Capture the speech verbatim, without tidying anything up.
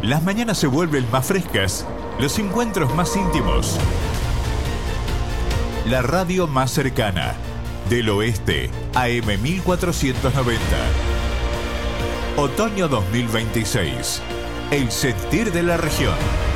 Las mañanas se vuelven más frescas, los encuentros más íntimos. La radio más cercana. Del Oeste, A M mil cuatrocientos noventa. Otoño dos mil veintiséis. El sentir de la región.